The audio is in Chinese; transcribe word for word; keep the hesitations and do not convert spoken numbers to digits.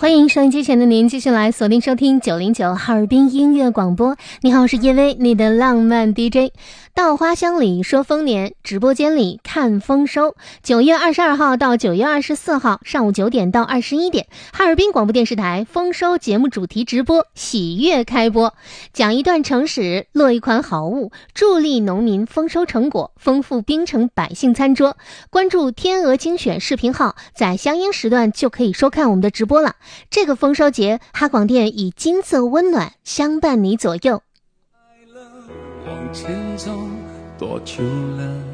欢迎收音机前的您继续来锁定收听九零九哈尔滨音乐广播。你好，我是叶薇，你的浪漫 D J。稻花香里说丰年，直播间里看丰收。九月二十二号到九月二十四号上午九点到二十一点，哈尔滨广播电视台丰收节目主题直播喜悦开播，讲一段城史，落一款好物，助力农民丰收成果，丰富滨城百姓餐桌。关注天鹅精选视频号，在相应时段就可以收看我们的直播了。这个丰收节，哈广电以金色温暖相伴你左右。 往前走，多久了？